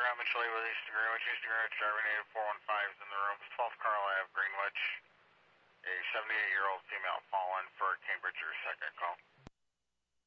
Mitchell with Eastern Greenwich, driver native 415 is in the room, 12th Carl Ave, Greenwich. A 78-year-old female fallen for Cambridge, your second call.